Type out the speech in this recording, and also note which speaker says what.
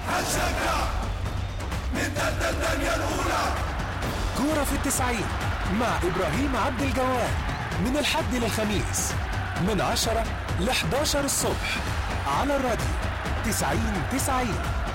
Speaker 1: هنشجع من تالتة الدنيا الأولى.
Speaker 2: كورة في التسعين مع إبراهيم عبد الجواد من الحد للخميس من 10 ل 11 الصبح على الراديو 90-90.